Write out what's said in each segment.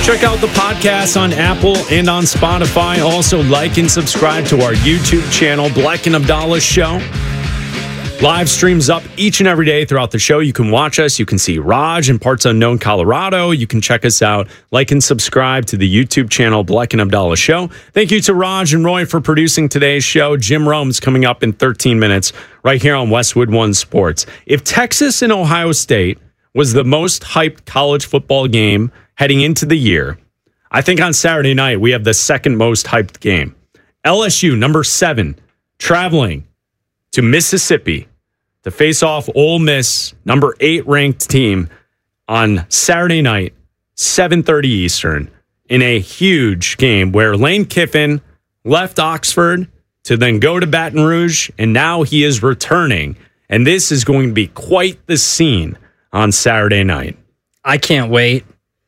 Check out the podcast on Apple and on Spotify. Also, like and subscribe to our YouTube channel, Black and Abdallah Show. Live streams up each and every day throughout the show. You can watch us. You can see Raj in parts unknown Colorado. You can check us out. Like and subscribe to the YouTube channel, Black and Abdallah Show. Thank you to Raj and Roy for producing today's show. Jim Rome's coming up in 13 minutes right here on Westwood One Sports. If Texas and Ohio State was the most hyped college football game heading into the year, I think on Saturday night we have the second most hyped game. LSU, number 7, traveling to Mississippi to face off Ole Miss, number 8 ranked team, on Saturday night, 7:30 Eastern, in a huge game where Lane Kiffin left Oxford to then go to Baton Rouge, and now he is returning. And this is going to be quite the scene on Saturday night. I can't wait.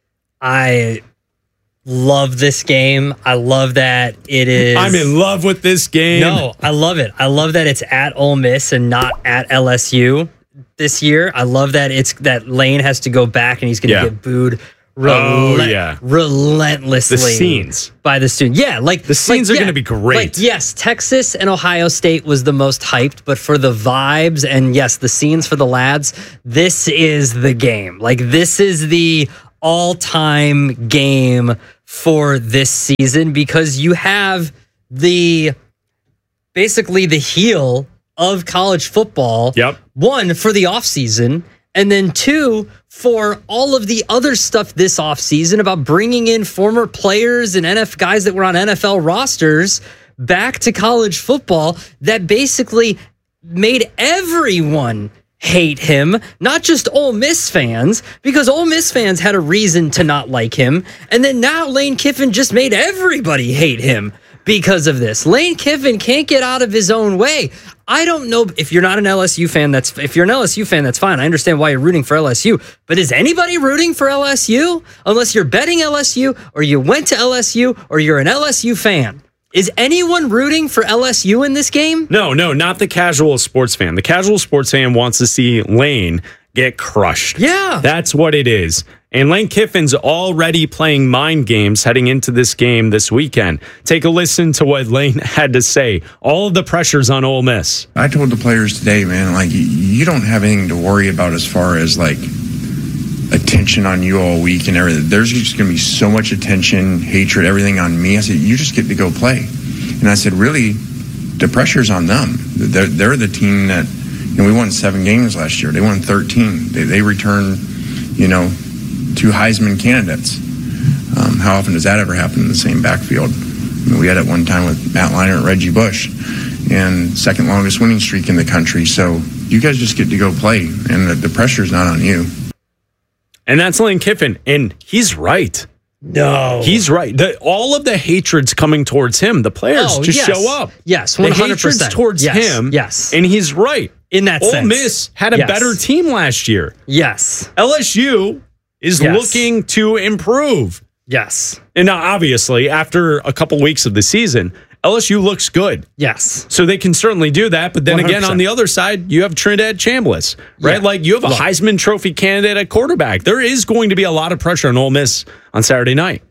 I love this game. I love that it is. I'm in love with this game. No, I love it. I love that it's at Ole Miss and not at LSU this year. I love that that Lane has to go back and he's going to get booed relentlessly. The scenes by the students. Yeah, the scenes are going to be great. Yes, Texas and Ohio State was the most hyped, but for the vibes and yes, the scenes for the lads, this is the game. This is the all-time game for this season because you have basically the heel of college football. Yep. 1, for the offseason, and then 2, for all of the other stuff this offseason about bringing in former players and guys that were on NFL rosters back to college football that basically made everyone hate him, not just Ole Miss fans, because Ole Miss fans had a reason to not like him. And then now Lane Kiffin just made everybody hate him because of this. Lane Kiffin can't get out of his own way. I don't know if you're not an LSU fan, if you're an LSU fan, that's fine. I understand why you're rooting for LSU, but is anybody rooting for LSU? Unless you're betting LSU or you went to LSU or you're an LSU fan. Is anyone rooting for LSU in this game? No, not the casual sports fan. The casual sports fan wants to see Lane get crushed. Yeah. That's what it is. And Lane Kiffin's already playing mind games heading into this game this weekend. Take a listen to what Lane had to say. All of the pressure's on Ole Miss. I told the players today, man, you don't have anything to worry about as far as attention on you all week and everything. There's just going to be so much attention, hatred, everything on me. I said, you just get to go play. And I said, really, the pressure's on them. They're the team that, we won 7 games last year. They won 13. They returned, 2 Heisman candidates. How often does that ever happen in the same backfield? We had it one time with Matt Leinart and Reggie Bush, and second longest winning streak in the country. So you guys just get to go play, and the pressure's not on you. And that's Lane Kiffin, and he's right. No. He's right. All of the hatred's coming towards him. The players show up. Yes, 100%. The hatred's towards him. Yes. And he's right. In that Ole sense. Miss had a better team last year. Yes. LSU is looking to improve. Yes. And now, obviously, after a couple weeks of the season, LSU looks good. Yes. So they can certainly do that. But then 100%. again, on the other side, you have Trinidad Chambliss, right? Yeah. You have a Heisman Trophy candidate at quarterback. There is going to be a lot of pressure on Ole Miss on Saturday night.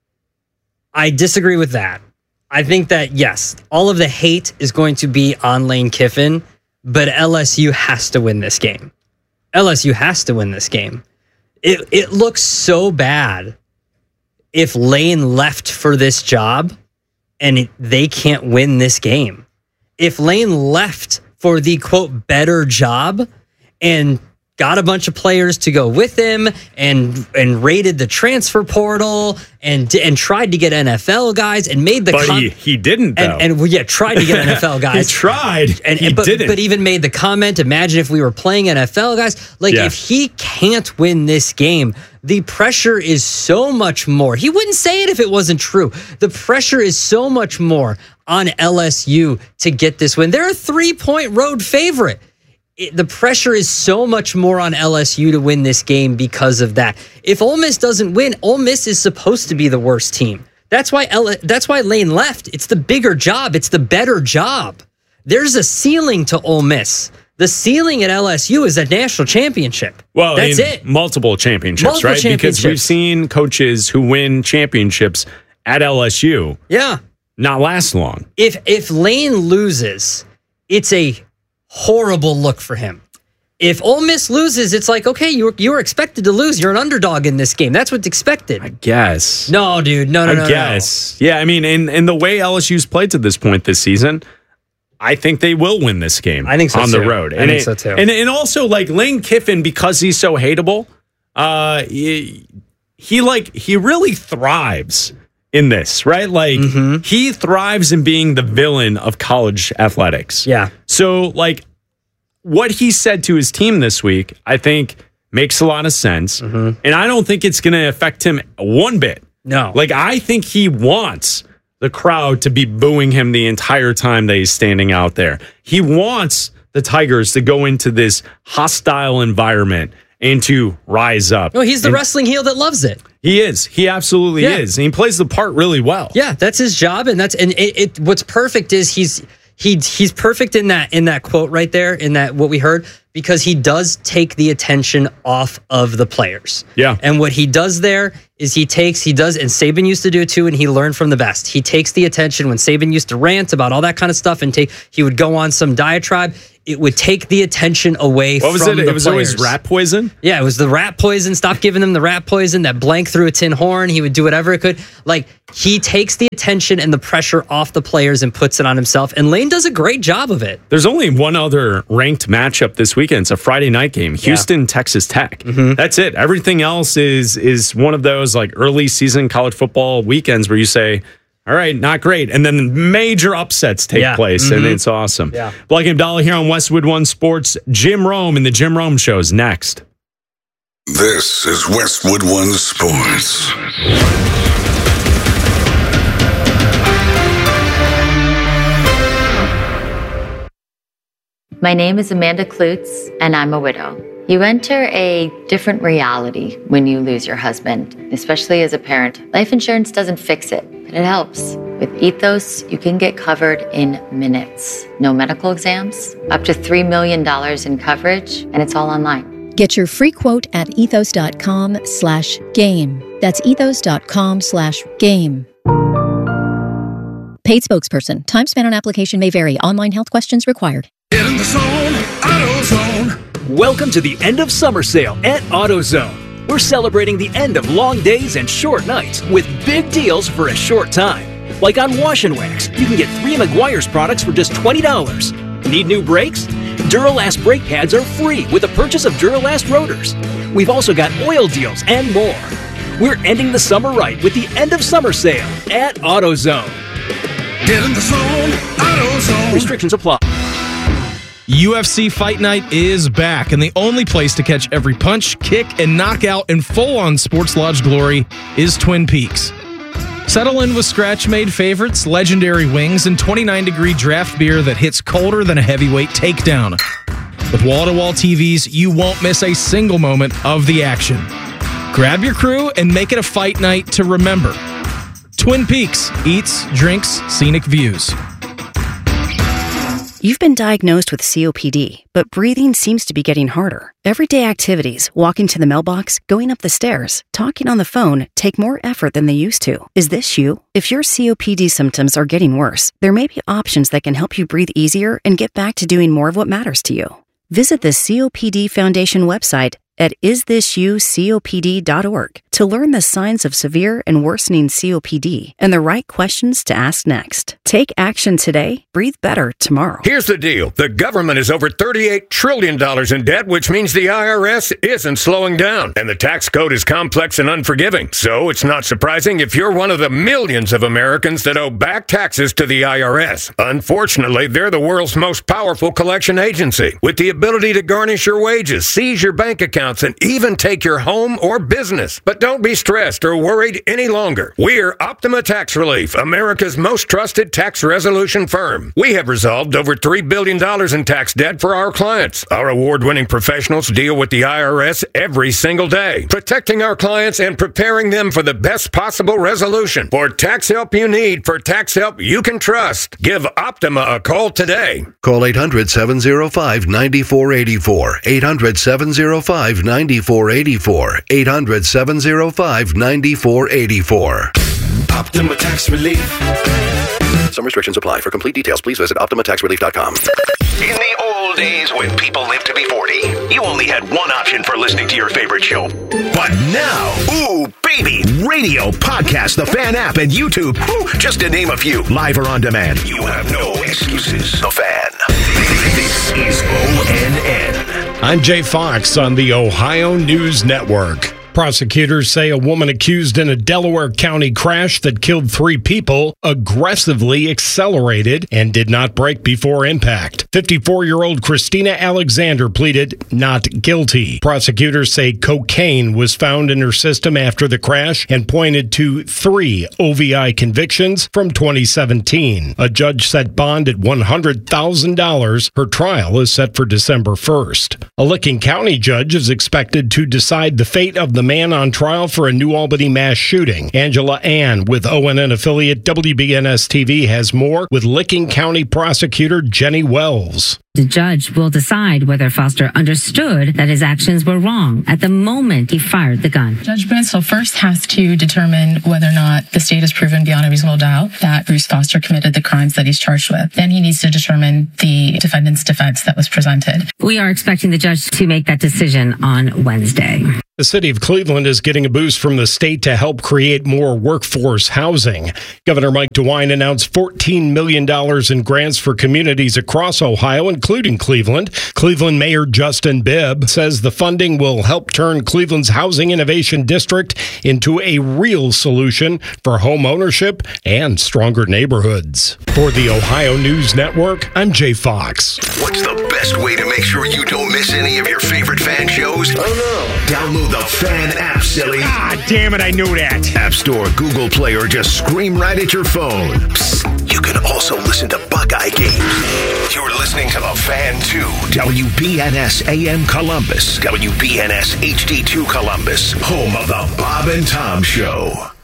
I disagree with that. I think that, yes, all of the hate is going to be on Lane Kiffin, but LSU has to win this game. LSU has to win this game. It looks so bad if Lane left for this job and they can't win this game. If Lane left for the, quote, better job and got a bunch of players to go with him and raided the transfer portal and tried to get NFL guys and made the... But he didn't, though. Tried to get NFL guys. He tried. He didn't. But even made the comment, imagine if we were playing NFL guys. If he can't win this game, the pressure is so much more. He wouldn't say it if it wasn't true. The pressure is so much more on LSU to get this win. They're a 3-point road favorite. The pressure is so much more on LSU to win this game because of that. If Ole Miss doesn't win, Ole Miss is supposed to be the worst team. That's why Lane left. It's the bigger job. It's the better job. There's a ceiling to Ole Miss. The ceiling at LSU is a national championship. Well, that's it. Multiple championships, right? Because we've seen coaches who win championships at LSU not last long. If Lane loses, it's a horrible look for him. If Ole Miss loses, it's like, okay, you were expected to lose. You're an underdog in this game. That's what's expected. I guess. No, dude. No. I guess. Yeah, I mean, in the way LSU's played to this point this season, I think they will win this game. I think so on too. the road. I think so too. And also, like, Lane Kiffin, because he's so hateable, he really thrives in this, right? Like, he thrives in being the villain of college athletics. Yeah. So, like, what he said to his team this week, I think makes a lot of sense. And I don't think it's going to affect him one bit. No. Like, I think he wants the crowd to be booing him the entire time that he's standing out there. He wants the Tigers to go into this hostile environment and to rise up. No, he's the wrestling heel that loves it. He is. He absolutely is. And he plays the part really well. Yeah, that's his job, and what's perfect is he's perfect in that quote right there, in that what we heard, because he does take the attention off of the players. Yeah. And what he does there is and Saban used to do it too, and he learned from the best. He takes the attention when Saban used to rant about all that kind of stuff, and he would go on some diatribe. It would take the attention away from the players. What was it? It was always rat poison? Yeah, it was the rat poison. Stop giving them the rat poison. That blank through a tin horn. He would do whatever it could. Like, he takes the attention and the pressure off the players and puts it on himself. And Lane does a great job of it. There's only one other ranked matchup this weekend. It's a Friday night game. Houston, Texas Tech. That's it. Everything else is one of those like early season college football weekends where you say, all right, not great. And then major upsets take place, and it's awesome. Yeah. Black and Abdallah here on Westwood One Sports. Jim Rome and the Jim Rome Show is next. This is Westwood One Sports. My name is Amanda Klutz, and I'm a widow. You enter a different reality when you lose your husband, especially as a parent. Life insurance doesn't fix it, but it helps. With Ethos, you can get covered in minutes. No medical exams, up to $3 million in coverage, and it's all online. Get your free quote at ethos.com/game. That's ethos.com/game. Paid spokesperson. Time spent on application may vary. Online health questions required. Get in the zone, AutoZone. Welcome to the end of summer sale at AutoZone. We're celebrating the end of long days and short nights with big deals for a short time. Like on Wash and Wax, you can get 3 Meguiar's products for just $20. Need new brakes? Duralast brake pads are free with the purchase of Duralast rotors. We've also got oil deals and more. We're ending the summer right with the end of summer sale at AutoZone. Get in the zone, AutoZone. Restrictions apply. UFC Fight Night is back, and the only place to catch every punch, kick, and knockout in full-on Sports Lodge glory is Twin Peaks. Settle in with scratch-made favorites, legendary wings, and 29-degree draft beer that hits colder than a heavyweight takedown. With wall-to-wall TVs, you won't miss a single moment of the action. Grab your crew and make it a fight night to remember. Twin Peaks, eats, drinks, scenic views. You've been diagnosed with COPD, but breathing seems to be getting harder. Everyday activities, walking to the mailbox, going up the stairs, talking on the phone, take more effort than they used to. Is this you? If your COPD symptoms are getting worse, there may be options that can help you breathe easier and get back to doing more of what matters to you. Visit the COPD Foundation website at isthisyoucopd.org to learn the signs of severe and worsening COPD and the right questions to ask next. Take action today, breathe better tomorrow. Here's the deal. The government is over $38 trillion in debt, which means the IRS isn't slowing down. And the tax code is complex and unforgiving. So it's not surprising if you're one of the millions of Americans that owe back taxes to the IRS. Unfortunately, they're the world's most powerful collection agency, with the ability to garnish your wages, seize your bank account, discounts, and even take your home or business. But don't be stressed or worried any longer. We're Optima Tax Relief, America's most trusted tax resolution firm. We have resolved over $3 billion in tax debt for our clients. Our award-winning professionals deal with the IRS every single day, protecting our clients and preparing them for the best possible resolution. For tax help you need, for tax help you can trust, give Optima a call today. Call 800-705-9484. 800-705-9484. 800-705-9484. Optima Tax Relief. Some restrictions apply. For complete details, please visit OptimaTaxRelief.com. In the old days when people lived to be 40, you only had one option for listening to your favorite show. But now, ooh, baby, radio, podcast, the Fan app, and YouTube, just to name a few, live or on demand. You have no excuses. The Fan. This is ONN. I'm Jay Fox on the Ohio News Network. Prosecutors say a woman accused in a Delaware County crash that killed 3 people aggressively accelerated and did not brake before impact. 54-year-old Christina Alexander pleaded not guilty. Prosecutors say cocaine was found in her system after the crash and pointed to 3 OVI convictions from 2017. A judge set bond at $100,000. Her trial is set for December 1st. A Licking County judge is expected to decide the fate of the man on trial for a New Albany mass shooting. Angela Ann with ONN affiliate WBNS TV has more with Licking County prosecutor Jenny Wells. The judge will decide whether Foster understood that his actions were wrong at the moment he fired the gun. Judge Bransfield first has to determine whether or not the state has proven beyond a reasonable doubt that Bruce Foster committed the crimes that he's charged with. Then he needs to determine the defendant's defense that was presented. We are expecting the judge to make that decision on Wednesday. The city of Cleveland is getting a boost from the state to help create more workforce housing. Governor Mike DeWine announced $14 million in grants for communities across Ohio, including Cleveland. Cleveland Mayor Justin Bibb says the funding will help turn Cleveland's Housing Innovation District into a real solution for home ownership and stronger neighborhoods. For the Ohio News Network, I'm Jay Fox. What's the best way to make sure you don't miss any of your favorite Fan shows? Oh no! Download the Fan app, silly. Ah, damn it, I knew that. App Store, Google Play, or just scream right at your phone. Psst, you can also listen to Buckeye games. You're listening to the Fan 2, WBNS AM Columbus, WBNS HD2 Columbus, home of the Bob and Tom Show.